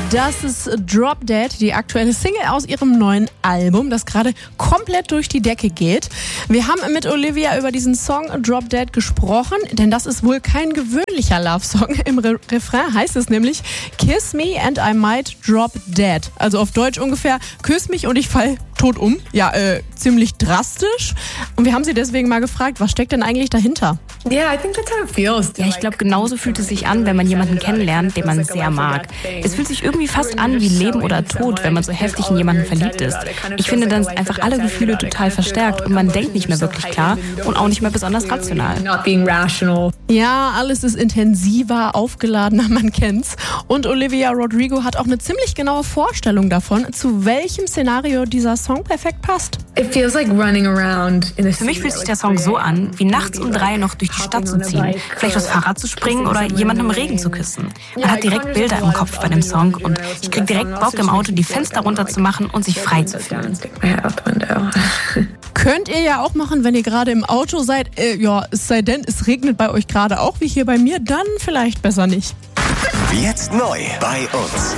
Das ist Drop Dead, die aktuelle Single aus ihrem neuen Album, das gerade komplett durch die Decke geht. Wir haben mit Olivia über diesen Song Drop Dead gesprochen, denn das ist wohl kein gewöhnlicher Love-Song. Im Refrain heißt es nämlich Kiss me and I might drop dead. Also auf Deutsch ungefähr, küss mich und ich fall tot um. Ja, ziemlich drastisch. Und wir haben sie deswegen mal gefragt, was steckt denn eigentlich dahinter? Ja, ich glaube, genauso fühlt es sich an, wenn man jemanden kennenlernt, den man sehr mag. Es fühlt sich irgendwie fast an wie Leben oder Tod, wenn man so heftig in jemanden verliebt ist. Ich finde, dann sind einfach alle Gefühle total verstärkt und man denkt nicht mehr wirklich klar und auch nicht mehr besonders rational. Ja, alles ist intensiver, aufgeladener, man kennt's. Und Olivia Rodrigo hat auch eine ziemlich genaue Vorstellung davon, zu welchem Szenario dieser Song perfekt passt. Für mich fühlt sich der Song so an, wie nachts um 3 noch durch die Stadt zu ziehen, vielleicht aufs Fahrrad zu springen oder jemanden im Regen zu küssen. Man hat direkt Bilder im Kopf bei dem Song und ich kriege direkt Bock im Auto, die Fenster runterzumachen und sich frei zu fühlen. Könnt ihr ja auch machen, wenn ihr gerade im Auto seid. Es sei denn, es regnet bei euch gerade auch, wie hier bei mir, dann vielleicht besser nicht. Jetzt neu bei uns.